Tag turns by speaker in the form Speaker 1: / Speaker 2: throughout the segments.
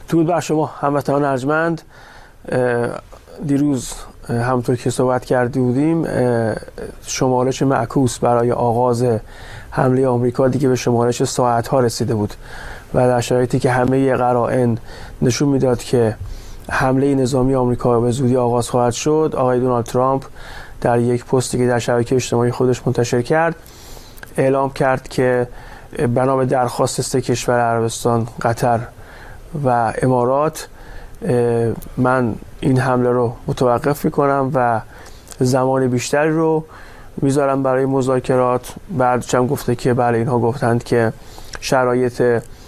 Speaker 1: درود بر شما هموطنان ارجمند. دیروز همونطور که صحبت کرده بودیم شمارش معکوس برای آغاز حمله آمریکا دیگه به شمارش ساعت‌ها رسیده بود و در شرایطی که همه قرائن نشون میداد که حمله نظامی آمریکا به زودی آغاز خواهد شد، آقای دونالد ترامپ در یک پستی که در شبکه اجتماعی خودش منتشر کرد اعلام کرد که بنا به درخواست سه کشور عربستان، قطر و امارات، من این حمله رو متوقف میکنم و زمان بیشتری رو میذارم برای مذاکرات. بعدش هم گفته که بله، اینها گفتند که شرایط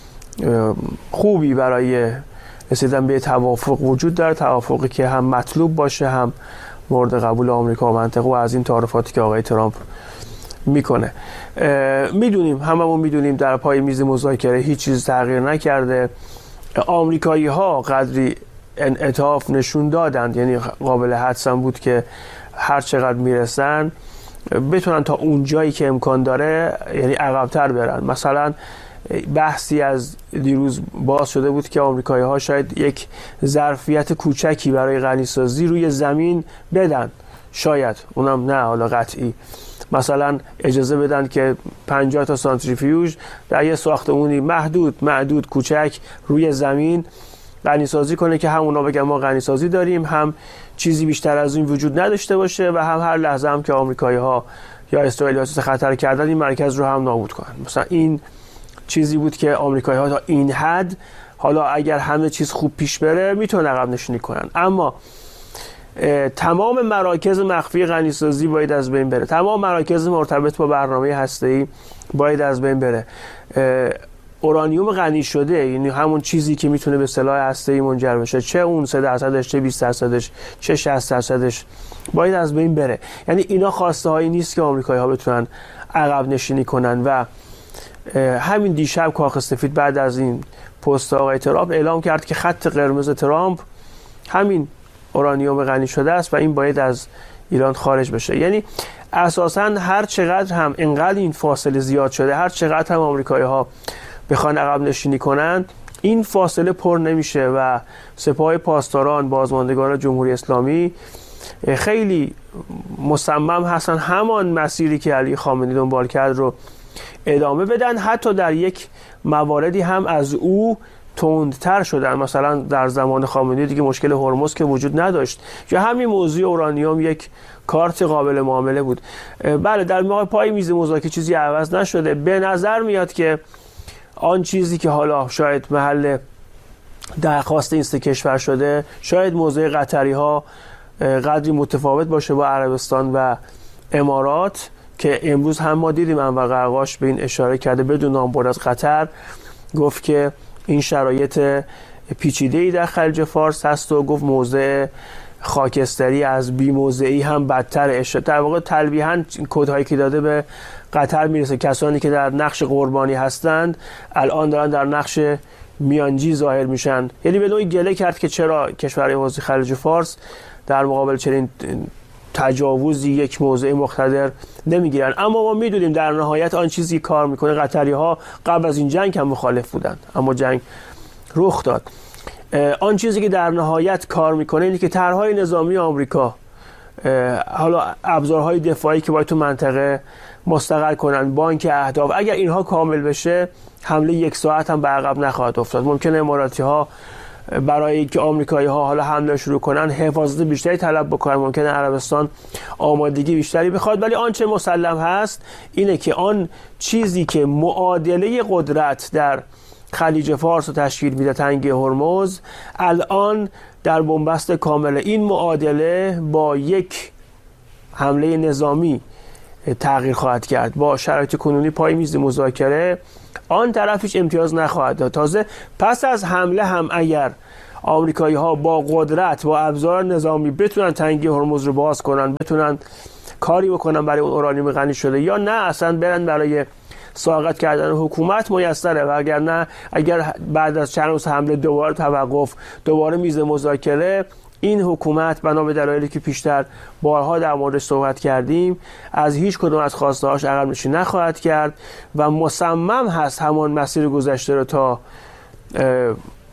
Speaker 1: خوبی برای رسیدن به توافق وجود داره، توافقی که هم مطلوب باشه هم مورد قبول آمریکا و منطقه، و از این تعارفاتی که آقای ترامپ میکنه. میدونیم، هممون میدونیم در پای میز مذاکره هیچ چیز تغییر نکرده. آمریکایی ها قدری انعطاف نشون دادند، یعنی قابل حدس بود که هر چقدر میرسن بتونن تا اون جایی که امکان داره یعنی عقب‌تر برن. مثلا بحثی از دیروز باز شده بود که آمریکایی ها شاید یک ظرفیت کوچکی برای غنیسازی روی زمین بدن، شاید اونم نه حالا قطعی، مثلا اجازه بدن که 50 تا سانتریفیوژ در یه ساختمونی محدود کوچک روی زمین غنیسازی کنه که هم اونا بگن ما غنیسازی داریم، هم چیزی بیشتر از این وجود نداشته باشه و هم هر لحظه هم که آمریکایی ها یا اسرائیلی ها خطر کردن این مرکز رو هم نابود کنن. مثلا این چیزی بود که آمریکایی ها تا این حد، حالا اگر همه چیز خوب پیش بره میتونن عقب نشینی کنن، اما تمام مراکز مخفی غنیسازی باید از بین بره، تمام مراکز مرتبط با برنامه هسته‌ای باید از بین بره. اورانیوم غنی شده، یعنی همون چیزی که میتونه به سلاح هسته‌ای منجر بشه، چه اون 3%، چه 20%، چه 60%، باید از بین بره. یعنی اینا خواسته هایی نیست که آمریکایی ها بتونن عقب نشینی کنن. و همین دیشب کاخ سفید بعد از این پست آقای ترامپ اعلام کرد که خط قرمز ترامپ همین اورانیوم غنی شده است و این باید از ایران خارج بشه. یعنی اساساً هر چقدر هم اینقدر این فاصله زیاد شده، هر چقدر هم آمریکایی ها بخوان عقب نشینی کنن، این فاصله پر نمیشه و سپاه پاسداران، بازماندگان جمهوری اسلامی خیلی مصمم هستن همان مسیری که علی خامنه‌ای دنبال کرد رو ادامه بدن، حتی در یک مواردی هم از او تندتر شدن. مثلا در زمان خامنه‌ای دیگه مشکل هرمز که وجود نداشت، یا همین موضوع اورانیوم یک کارت قابل معامله بود. بله، در پای میز مذاکره چیزی عوض نشده. به نظر میاد که آن چیزی که حالا شاید محل درخواست این سه کشور شده، شاید موضوع قطری ها قدری متفاوت باشه با عربستان و امارات، که امروز هم ما دیدیم انور قرقاش به این اشاره کرده بدون نامبرد از قطر، گفت که این شرایط پیچیده‌ای در خلیج فارس هست و گفت موضع خاکستری از بی موضعی هم بدتر. در واقع تلویحاً کدهایی که داده به قطر میرسه. کسانی که در نقش قربانی هستند الان دارن در نقش میانجی ظاهر میشن. یعنی به نوعی گله کرد که چرا کشورهای حوزه خلیج فارس در مقابل چنین تجاوزی یک موضع مقتدر نمیگیرن. اما ما میدونیم در نهایت آن چیزی کار میکنه. قطری ها قبل از این جنگ هم مخالف بودن اما جنگ رخ داد. آن چیزی که در نهایت کار میکنه اینه که طرحهای نظامی آمریکا، حالا ابزارهای دفاعی که باید تو منطقه مستقر کنن، بانک اهداف، اگر اینها کامل بشه حمله یک ساعت هم به عقب نخواهد افتاد. ممکنه اماراتی ها برای اینکه آمریکایی ها حالا حمله شروع کنن حفاظت بیشتری طلب بکنن، ممکنه عربستان آمادگی بیشتری بخواد، ولی آنچه مسلم هست اینه که آن چیزی که معادله قدرت در خلیج فارس رو تشکیل میده، تنگه هرمز، الان در بنبست کامل. این معادله با یک حمله نظامی تغییر خواهد کرد. با شرایط کنونی پای میز مذاکره آن طرف هیچ امتیاز نخواهد داد. تازه پس از حمله هم اگر آمریکایی ها با قدرت، با ابزار نظامی بتونن تنگه هرمز رو باز کنن، بتونن کاری بکنن برای اون اورانیوم غنی شده، یا نه اصلا برن برای ساقط کردن حکومت، میسره. و اگر نه، اگر بعد از چند روز حمله دوباره توقف، دوباره میز مذاکره، این حکومت بنا به دلایلی که پیشتر بارها در موردش صحبت کردیم از هیچ کدوم از خواسته‌هاش عقب نشینی نخواهد کرد و مصمم هست همان مسیر گذشته رو تا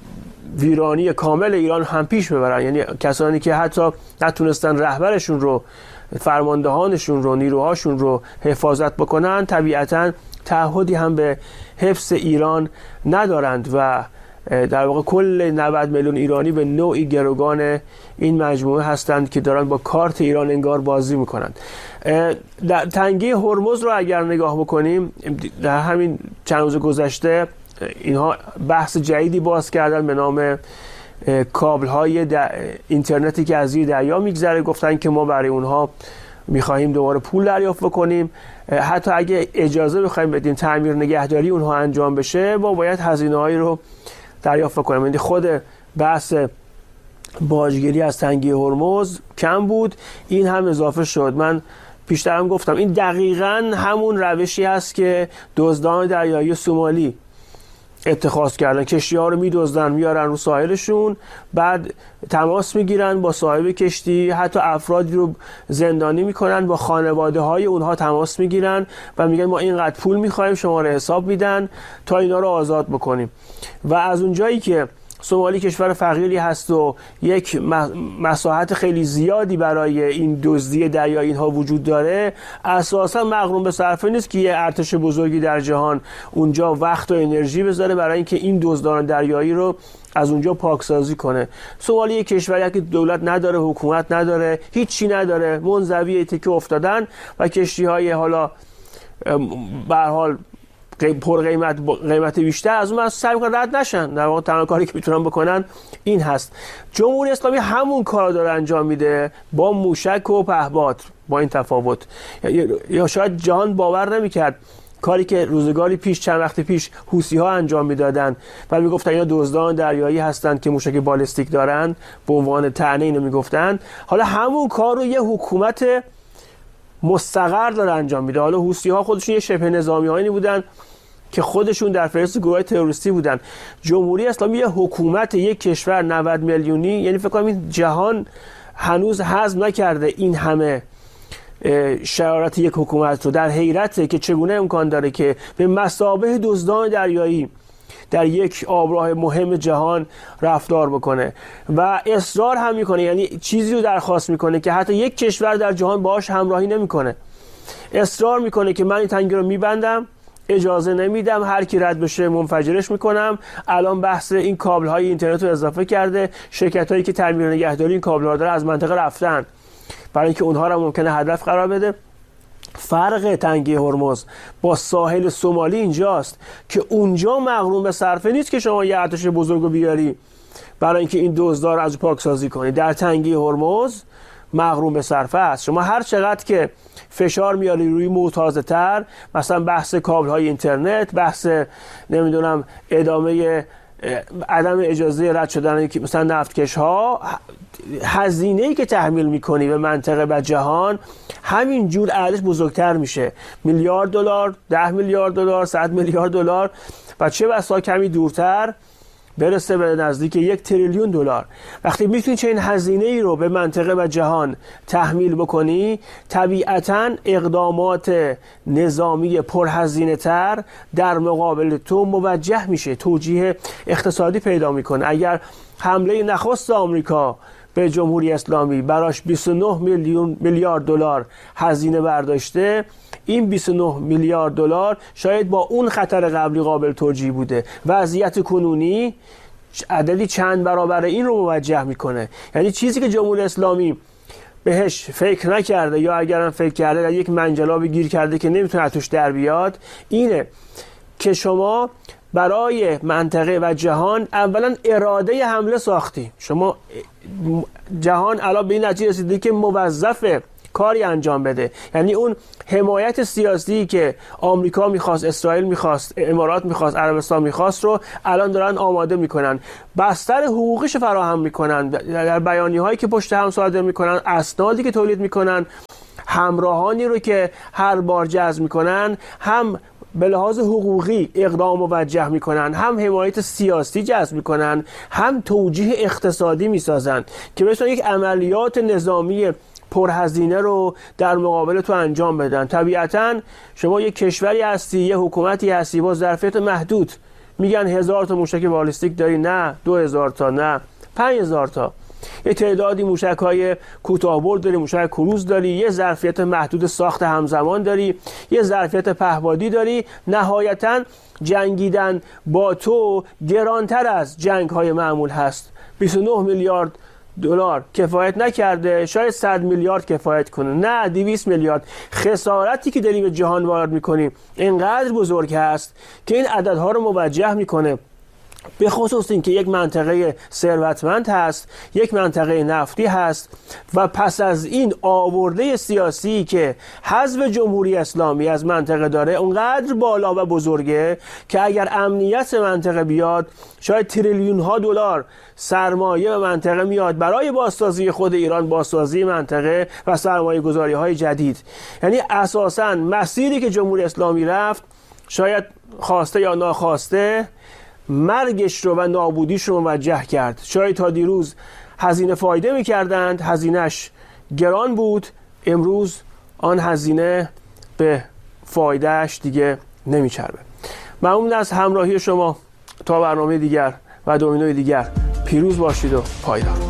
Speaker 1: ویرانی کامل ایران هم پیش ببرن. یعنی کسانی که حتی نتونستن رهبرشون رو، فرماندهانشون رو، نیروهاشون رو حفاظت بکنن، طبیعتاً تعهدی هم به حفظ ایران ندارند و در واقع کل 90 میلیون ایرانی به نوعی گروگان این مجموعه هستند که دارن با کارت ایران انگار بازی میکنند. در تنگه هرمز رو اگر نگاه بکنیم، در همین چند روز گذشته اینها بحث جدیدی باز کردن به نام کابل های اینترنتی که از زیر دریا میگذره. گفتن که ما برای اونها میخواهیم دوباره پول دریافت بکنیم، حتی اگه اجازه بخوایم بدیم تعمیر نگهداری اونها انجام بشه ما باید هزینه هایی رو دریافت کنیم. یعنی خود بحث باجگیری از تنگه هرمز کم بود، این هم اضافه شد. من پیشتر هم گفتم این دقیقاً همون روشی هست که دزدان دریایی سومالی اتخاذ کردن. کشتی ها رو میدزدن میارن رو ساحلشون، بعد تماس میگیرن با صاحب کشتی، حتی افرادی رو زندانی میکنن، با خانواده های اونها تماس میگیرن و میگن ما اینقدر پول میخوایم، شماره حساب میدن تا اینا رو آزاد بکنیم. و از اونجایی که سومالی کشور فقیری هست و یک مساحت خیلی زیادی برای این دزدی دریایی اینها وجود داره، اساسا مغروم به صرفه نیست که یه ارتش بزرگی در جهان اونجا وقت و انرژی بذاره برای اینکه این دزدان دریایی رو از اونجا پاکسازی کنه. سومالی یک کشوری که دولت نداره، حکومت نداره، هیچی نداره، منزوی تکه افتادن و کشتی‌های حالا به هر حال قیمت بیشتر از اون از سعی می‌کنن رد نشن. در واقع تنها کاری که میتونن بکنن این هست. جمهوری اسلامی همون کارو داره انجام میده با موشک و پهپاد، با این تفاوت. یا شاید جهان باور نمی‌کرد کاری که روزگاری پیش، چند وقت پیش حوثی‌ها انجام میدادن و میگفتن اینا دزدان دریایی هستند که موشک بالستیک دارن، به عنوان طعنه اینو میگفتن. حالا همون کار رو یه حکومت مستقر داره انجام میده. حالا حوثی‌ها خودشون یه شبه نظامیانی بودن که خودشون در فهرست گروه تروریستی بودن. جمهوری اسلامی یه حکومت یک کشور 90 میلیونی، یعنی فکر کنم این جهان هنوز هضم نکرده این همه شرارت یک حکومت رو. در حیرته که چگونه امکان داره که به مثابه دزدان دریایی در یک آبراه مهم جهان رفتار بکنه و اصرار هم میکنه، یعنی چیزی رو درخواست میکنه که حتی یک کشور در جهان باهاش همراهی نمیکنه. اصرار میکنه که من این تنگه رو میبندم، اجازه نمیدم، هر کی رد بشه منفجرش میکنم. الان بحث این کابل های اینترنت رو اضافه کرده، شرکت هایی که تعمیر نگهداری این کابل ها داره از منطقه رفتن برای اینکه اونها رو ممکنه هدف قرار بده. فرق تنگه هرمز با ساحل سومالی اینجاست که اونجا مغروم به صرفه نیست که شما یه ارتش بزرگو بیاری برای اینکه این دزدار از پاکسازی کنی. در تنگه هرمز مغروم به صرفه است. شما هر چقدر که فشار میاری روی معتاضه تر، مثلا بحث کابل های اینترنت، بحث نمیدونم ادامه عدم اجازه رد شدن مثلا نفتکش ها، هزینه‌ای که تحمیل میکنی به منطقه و جهان همین جور ارزش بزرگتر میشه. میلیارد دلار، 10 میلیارد دلار، 100 میلیارد دلار و چه بسا کمی دورتر برسه به نزدیک 1 تریلیون دلار. وقتی میتونی چه این هزینه‌ای رو به منطقه و جهان تحمیل بکنی، طبیعتاً اقدامات نظامی پرهزینه تر در مقابل تو موجه میشه، توجیه اقتصادی پیدا میکنه. اگر حمله نخست آمریکا به جمهوری اسلامی براش 29 میلیارد دلار هزینه برداشته، این 29 میلیارد دلار شاید با اون خطر قبلی قابل توجیه بوده. وضعیت کنونی عددی چند برابر این رو موجه میکنه. یعنی چیزی که جمهوری اسلامی بهش فکر نکرده یا اگرم فکر کرده در یک منجلاب گیر کرده که نمیتونه از توش در بیاد، اینه که شما برای منطقه و جهان اولا اراده حمله ساختی. شما جهان الان به این نتیجه رسیده که موظفه کاری انجام بده. یعنی اون حمایت سیاسی که آمریکا میخواست، اسرائیل میخواست، امارات میخواست، عربستان میخواست رو الان دارن آماده میکنن، بستر حقوقیش فراهم میکنن در بیانیه هایی که پشت هم صادر میکنن، اسنادی که تولید میکنن، همراهانی رو که هر بار جذب میکنن، هم به لحاظ حقوقی اقدام موجه میکنن، هم حمایت سیاسی جذب میکنن، هم توجیه اقتصادی میسازن که مثلا یک عملیات نظامی پرهزینه رو در مقابل تو انجام بدن. طبیعتاً شما یک کشوری هستی، یک حکومتی هستی با ظرفیت محدود میگن 1000 تا موشک بالیستیک داری، نه 2000 تا، نه 5000 تا. یه تعدادی موشک‌های کوتاه‌برد داری، موشک کروز داری، یه ظرفیت محدود ساخت همزمان داری، یه ظرفیت پهپادی داری. نهایتاً جنگیدن با تو گرانتر از جنگ‌های معمول هست. 29 میلیارد دلار کفایت نکرده، شاید 100 میلیارد کفایت کنه، نه 200 میلیارد. خسارتی که داریم به جهان وارد می‌کنیم اینقدر بزرگ هست که این عددها رو موجه می‌کنه، به خصوص این که یک منطقه ثروتمند هست، یک منطقه نفتی هست و پس از این آورده سیاسی که حزب جمهوری اسلامی از منطقه داره اونقدر بالا و بزرگه که اگر امنیت منطقه بیاد شاید تریلیون ها دلار سرمایه به منطقه میاد برای بازسازی خود ایران، بازسازی منطقه و سرمایه گذاری های جدید. یعنی اساساً مسیری که جمهوری اسلامی رفت، شاید خواسته یا ناخواسته، مرگش رو و نابودیش رو موجه کرد. شاید تا دیروز هزینه فایده میکردند، هزینهش گران بود، امروز آن هزینه به فایدهش دیگه نمیچربه. ممنون از همراهی شما. تا برنامه دیگر و دومینوی دیگر پیروز باشید و پایدار.